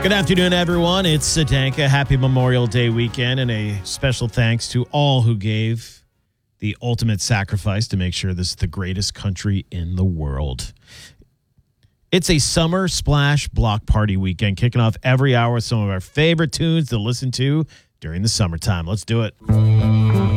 Good afternoon, everyone. It's Sadanka. Happy Memorial Day weekend, and a special thanks to all who gave the ultimate sacrifice to make sure this is the greatest country in the world. It's a summer splash block party weekend, kicking off every hour with some of our favorite tunes to listen to during the summertime. Let's do it.